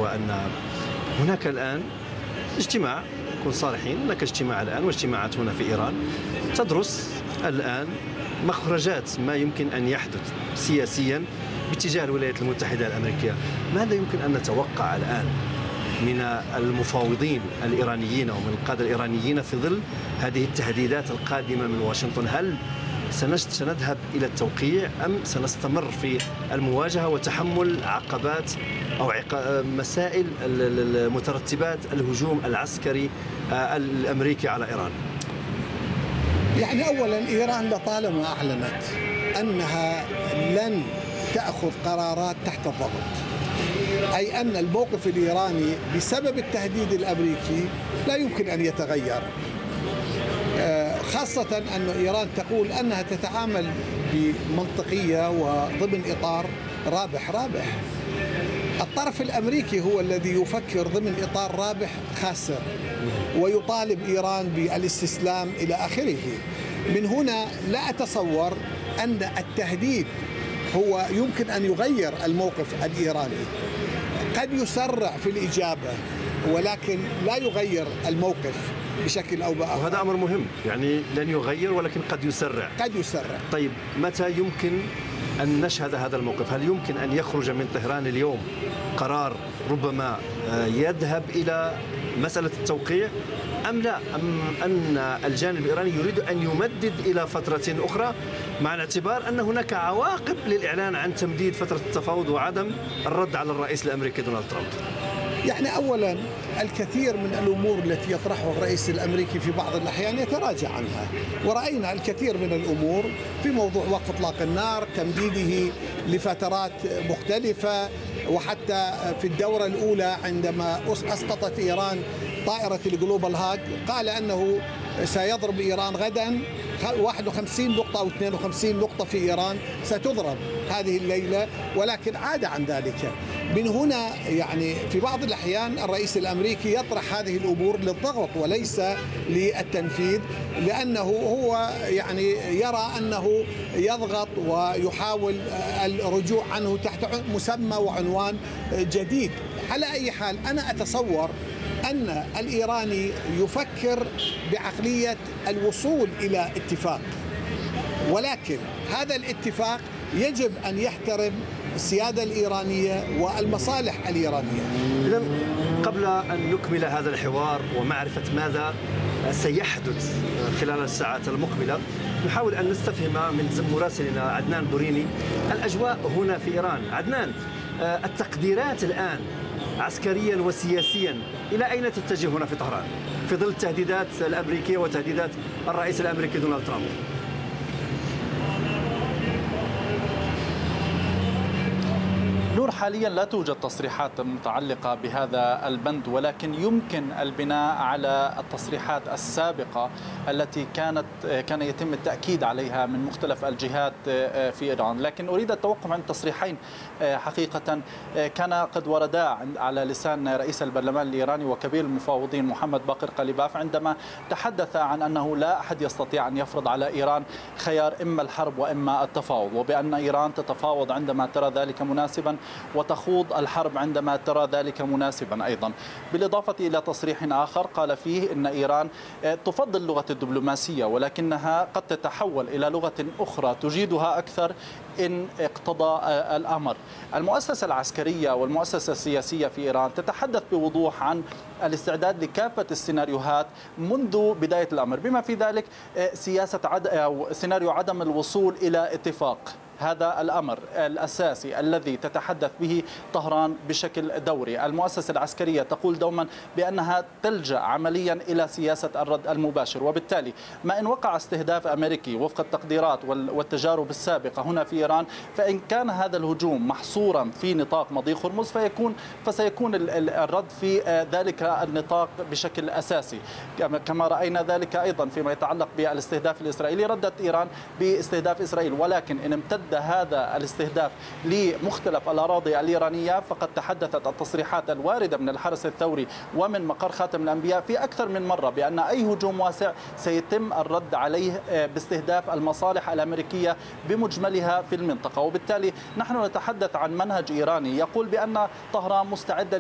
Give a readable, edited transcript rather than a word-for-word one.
وهو أن هناك الآن اجتماع، نكون صالحين، هناك اجتماع الآن واجتماعات هنا في إيران تدرس الآن مخرجات ما يمكن أن يحدث سياسيا باتجاه الولايات المتحدة الأمريكية. ماذا يمكن أن نتوقع الآن من المفاوضين الإيرانيين ومن القادة الإيرانيين في ظل هذه التهديدات القادمة من واشنطن؟ هل سنذهب إلى التوقيع أم سنستمر في المواجهة وتحمل عقبات أو مسائل مترتبات الهجوم العسكري الأمريكي على إيران؟ يعني أولا إيران لطالما أعلنت أنها لن تأخذ قرارات تحت الضغط، أي أن الموقف الإيراني بسبب التهديد الأمريكي لا يمكن أن يتغير، خاصة أن إيران تقول أنها تتعامل بمنطقية وضمن إطار رابح رابح. الطرف الأمريكي هو الذي يفكر ضمن إطار رابح خاسر ويطالب إيران بالاستسلام إلى آخره. من هنا لا أتصور أن التهديد هو يمكن أن يغير الموقف الإيراني. قد يسرع في الإجابة ولكن لا يغير الموقف بشكل أو بآخر. وهذا أمر مهم، يعني لن يغير ولكن قد يسرع. قد يسرع. طيب متى يمكن أن نشهد هذا الموقف؟ هل يمكن أن يخرج من طهران اليوم قرار ربما يذهب إلى مسألة التوقيع أم لا؟ أم أن الجانب الإيراني يريد أن يمدد إلى فترة أخرى مع الاعتبار أن هناك عواقب للإعلان عن تمديد فترة التفاوض وعدم الرد على الرئيس الأمريكي دونالد ترامب؟ يعني أولا الكثير من الأمور التي يطرحها الرئيس الأمريكي في بعض الأحيان يتراجع عنها، ورأينا الكثير من الأمور في موضوع وقف إطلاق النار، تمديده لفترات مختلفة، وحتى في الدورة الأولى عندما أسقطت إيران طائرة الجلوبال هاج قال أنه سيضرب إيران غدا 51 نقطة أو 52 نقطة في إيران ستضرب هذه الليلة، ولكن عاد عن ذلك. من هنا يعني في بعض الأحيان الرئيس الأمريكي يطرح هذه الأمور للضغط وليس للتنفيذ، لأنه هو يعني يرى أنه يضغط ويحاول الرجوع عنه تحت مسمى وعنوان جديد. على أي حال أنا أتصور أن الإيراني يفكر بعقلية الوصول إلى اتفاق، ولكن هذا الاتفاق يجب أن يحترم السيادة الإيرانية والمصالح الإيرانية. إذن قبل أن نكمل هذا الحوار ومعرفة ماذا سيحدث خلال الساعات المقبلة، نحاول أن نستفهم من مراسلنا عدنان بوريني الأجواء هنا في إيران. عدنان، التقديرات الآن عسكريا وسياسيا إلى أين تتجه هنا في طهران في ظل التهديدات الأمريكية وتهديدات الرئيس الأمريكي دونالد ترامب؟ نور، حاليا لا توجد تصريحات متعلقة بهذا البند، ولكن يمكن البناء على التصريحات السابقة التي كان يتم التأكيد عليها من مختلف الجهات في إيران. لكن أريد التوقف عن تصريحين حقيقة كان قد وردا على لسان رئيس البرلمان الإيراني وكبير المفاوضين محمد باقر قليباف، عندما تحدث عن أنه لا أحد يستطيع أن يفرض على إيران خيار إما الحرب وإما التفاوض، وبأن إيران تتفاوض عندما ترى ذلك مناسبا وتخوض الحرب عندما ترى ذلك مناسبا أيضا. بالإضافة إلى تصريح آخر قال فيه أن إيران تفضل اللغة الدبلوماسية ولكنها قد تتحول إلى لغة أخرى تجيدها أكثر إن اقتضى الأمر. المؤسسة العسكرية والمؤسسة السياسية في إيران تتحدث بوضوح عن الاستعداد لكافة السيناريوهات منذ بداية الأمر، بما في ذلك سيناريو عدم الوصول إلى اتفاق. هذا الأمر الأساسي الذي تتحدث به طهران بشكل دوري. المؤسسة العسكرية تقول دوما بأنها تلجأ عمليا إلى سياسة الرد المباشر، وبالتالي ما إن وقع استهداف أمريكي وفق التقديرات والتجارب السابقة هنا في إيران، فإن كان هذا الهجوم محصورا في نطاق مضيق هرمز فسيكون الرد في ذلك النطاق بشكل أساسي، كما رأينا ذلك أيضا فيما يتعلق بالاستهداف الإسرائيلي. ردت إيران باستهداف إسرائيل، ولكن إن امتد هذا الاستهداف لمختلف الأراضي الإيرانية فقد تحدثت التصريحات الواردة من الحرس الثوري ومن مقر خاتم الأنبياء في أكثر من مرة بأن أي هجوم واسع سيتم الرد عليه باستهداف المصالح الأمريكية بمجملها في المنطقة. وبالتالي نحن نتحدث عن منهج إيراني يقول بأن طهران مستعدة